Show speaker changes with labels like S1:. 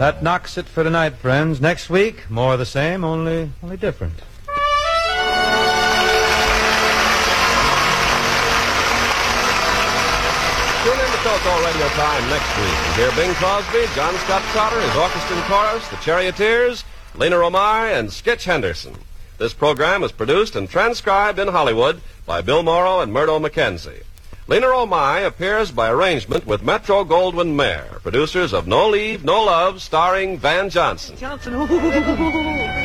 S1: That knocks it for tonight, friends. Next week, more of the same, only different.
S2: Tune in to So-So Radio Time next week and hear Bing Crosby, John Scott Trotter, his orchestra and chorus, the Charioteers, Lena Romay, and Skitch Henderson. This program is produced and transcribed in Hollywood by Bill Morrow and Murdo McKenzie. Lena Romay appears by arrangement with Metro-Goldwyn-Mayer, producers of No Leave, No Love, starring Van Johnson.
S3: Johnson.